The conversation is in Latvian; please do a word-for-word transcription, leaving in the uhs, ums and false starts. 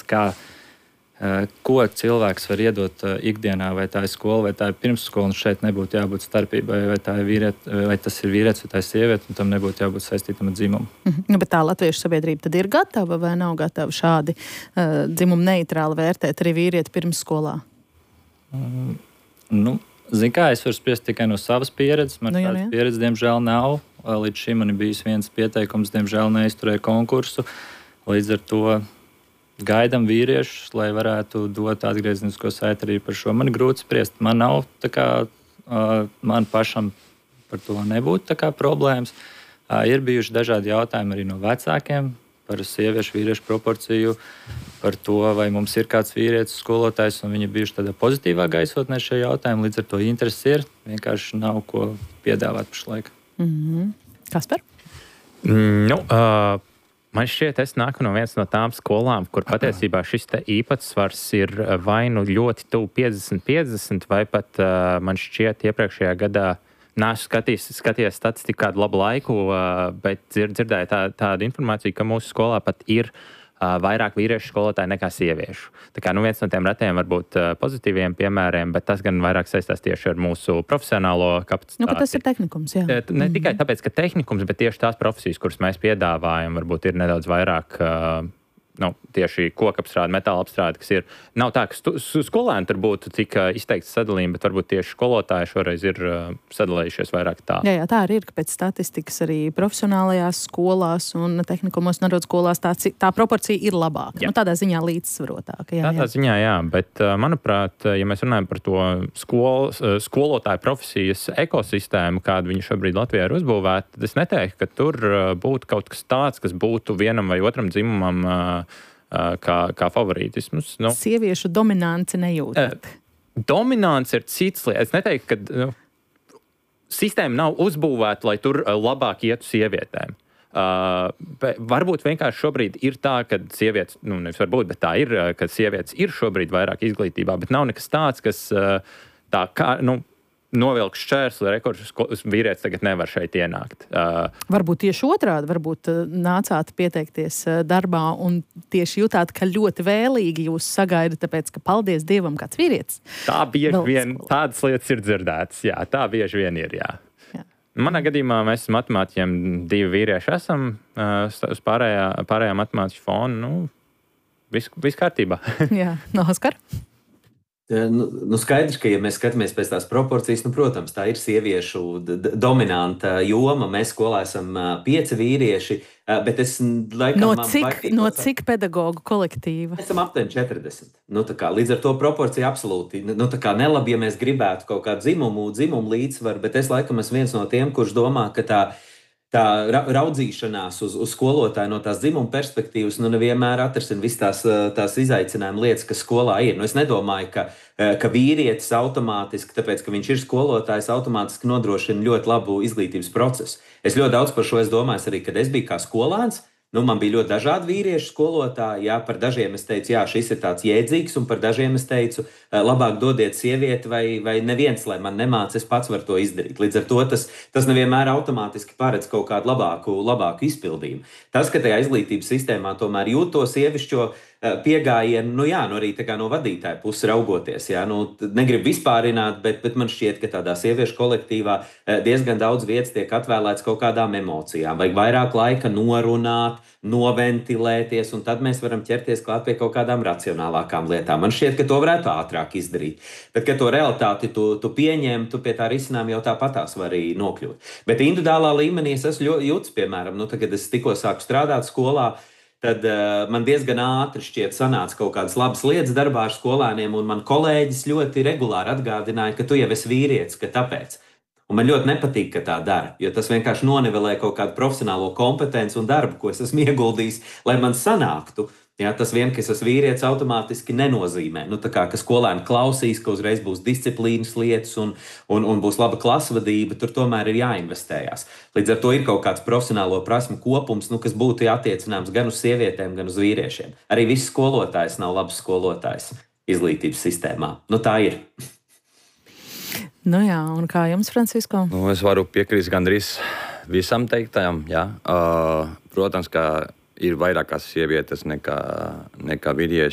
kā, ko cilvēks var iedot ikdienā, vai tā ir skola, vai tā ir pirmsskola, un šeit nebūtu jābūt starpībai, vai, tā ir vīriet, vai tas ir vīrietis, vai tā ir sieviete, un tam nebūtu jābūt saistītam ar dzimumu. Mm-hmm. Bet tā latviešu sabiedrība tad ir gatava vai nav gatava šādi uh, dzimumu neitrāli vērtēt arī vīrieti pirmsskolā? Mm, nu, zin kā, es varu spriest tikai no savas pieredzes. Man nu, jā, tādas jā. pieredzes, diemžēl, nav. Līdz šim man ir bijis viens pieteikums, diemžēl neizturēja konkursu. Līdz ar to gaidam vīriešus, lai varētu dot atgriezenisko saiti arī par šo. Man ir grūti spriest. Man nav tā kā, uh, man pašam par to nebūtu tā kā problēmas. Uh, ir bijuši dažādi jautājumi arī no vecākiem par sieviešu vīriešu proporciju, par to, vai mums ir kāds vīrietis skolotājs, un viņi bijuši tādā pozitīvā gaisotnē šie jautājumi. Līdz ar to interesi ir. Vienkārši nav ko piedāvāt pašlaik. Mm-hmm. Kasper? Mm, nu, uh... Man šķiet, es nāku no vienas no tām skolām, kur patiesībā šis te īpatsvars ir vai nu ļoti tuvu piecdesmit piecdesmit, vai pat uh, man šķiet iepriekšējā gadā neesmu skatījis, skatījies statistiku kādu labu laiku, uh, bet dzird, dzirdēju tā, tādu informāciju, ka mūsu skolā pat ir uh, vairāk vīriešu skolotāji nekā sieviešu. Tā kā nu viens no tiem retiem varbūt uh, pozitīviem piemēriem, bet tas gan vairāk saistās tieši ar mūsu profesionālo kapacitāti. Nu, ka tas ir tehnikums, jā. Ne mm-hmm. tikai tāpēc, ka tehnikums, bet tieši tās profesijas, kuras mēs piedāvājam, varbūt ir nedaudz vairāk uh, nu, tieši kokapstrāde, metāla apstrāde, kas ir. Nav tā, ka stu, skolēni tur būtu tik uh, izteikts sadalījumi, bet varbūt tieši skolotāji šoreiz ir uh, sadalījušies vairāk tā. Jā, jā, tā arī ir, ka pēc statistikas arī profesionālajās skolās un tehnikumos un arodskolās tā, tā proporcija ir labāka. Jā. Nu, tādā ziņā līdzsvarotāka. Jā, tādā jā. ziņā, jā, bet uh, manuprāt, ja mēs runājam par to skolas, uh, skolotāju profesijas ekosistēmu, kādu viņi šobrīd Latvijā ir uzbūvēta, tad es neteiktu, ka tur uh, būtu kaut kas tāds, kas būtu vienam vai otram dzimumam uh, Kā, kā favorītisms. Nu, sieviešu dominanci nejūtat? Dominants ir cits lietas. Es neteiktu, ka nu, sistēma nav uzbūvēta, lai tur labāk ietu sievietēm. Uh, varbūt vienkārši šobrīd ir tā, ka sievietes, nu nevis varbūt, bet tā ir, ka sievietes ir šobrīd vairāk izglītībā, bet nav nekas tāds, kas uh, tā kā, nu, novilks šķērsli, rekordus vīrietis tagad nevar šeit ienākt. Uh, varbūt tieši otrādi, varbūt nācāt pieteikties darbā un tieši jutāt, ka ļoti vēlīgi jūs sagaida, tāpēc, ka paldies Dievam kāds vīrietis. Tā bieži vien, tādas lietas ir dzirdētas, jā, tā bieži vien ir, jā. jā. Manā gadījumā mēs matemātiķiem divi vīrieši esam uh, uz pārējā, pārējā matemātiķu fonu, nu, viss vis kārtībā. jā, no Oskar? Nu, nu skaidrs, ka, ja mēs skatāmies pēc tās proporcijas, nu, protams, tā ir sieviešu d- dominanta joma. Mēs skolā esam pieci vīrieši, bet es laikam... No cik, no cik pedagogu kolektīva? Mēs esam aptuveni četrdesmit. Nu, tā kā, līdz ar to proporcija absolūti. Nu, tā kā nelabi, ja mēs gribētu kaut kādu dzimumu, dzimumu līdzsvaru, bet es laikam esmu viens no tiem, kurš domā, ka tā tā raudzīšanās uz, uz skolotāju no tās dzimuma perspektīvas nu nevienmēr atrisina visas tās, tās izaicinājuma lietas, kas skolā ir. Nu, es nedomāju, ka, ka vīrietis automātiski, tāpēc, ka viņš ir skolotājs, automātiski nodrošina ļoti labu izglītības procesu. Es ļoti daudz par šo es domāju arī, kad es biju kā skolāns. Nu, man bija ļoti dažādi vīriešu skolotāji. Jā, par dažiem es teicu, jā, šis ir tāds jēdzīgs, un par dažiem es teicu, labāk dodiet sievieti vai, vai neviens, lai man nemāc, es pats varu to izdarīt. Līdz ar to tas, tas nevienmēr automātiski paredz kaut kādu labāku, labāku izpildījumu. Tas, ka tajā izglītības sistēmā tomēr jūt to sievišķo piegājienu, nu jā, nu arī tā kā no vadītāja puses raugoties, jā, nu negribu vispārināt, bet, bet man šķiet, ka tādā sieviešu kolektīvā diezgan daudz vietas tiek atvēlēts kaut kādām emocijām, vajag vairāk laika norunāt, noventilēties, un tad mēs varam ķerties klāt pie kaut kādām racionālākām lietām. Man šķiet, ka to varētu ātrāk izdarīt, bet, kad to realitāti tu, tu pieņem, tu pie tā risinājuma jau tāpatās var arī nokļūt. Bet individuālā līmenī es esmu jūtas, piemēram, nu, tagad es tikko sāku strādāt skolā, tad uh, man diezgan ātri šķiet sanāca kaut kādas labas lietas darbā ar skolēniem, un man kolēģis ļoti regulāri atgādināja, ka tu jau esi vīrietis, ka tāpēc. Un man ļoti nepatīk, ka tā dara, jo tas vienkārši nonivelē kaut kādu profesionālo kompetenci un darbu, ko es esmu ieguldījis, lai man sanāktu. Jā, tas vien, ka es esmu vīrietis, automātiski nenozīmē. Nu, tā kā, ka skolēni klausīs, ka uzreiz būs disciplīnas lietas un, un, un būs laba klasvadība, tur tomēr ir jāinvestējās. Līdz ar to ir kaut kāds profesionālo prasmu kopums, nu, kas būtu jātiecināms gan uz sievietēm, gan uz vīriešiem. Arī viss skolotājs nav labs skolotājs izglītības sistēmā. Nu, tā ir. Nu jā, un kā jums, Francisko? Nu, es varu piekrist gandrīz visam teiktajam, jā. Uh, protams, ka ir vairāk kā sievietes nekā, nekā vīrieši.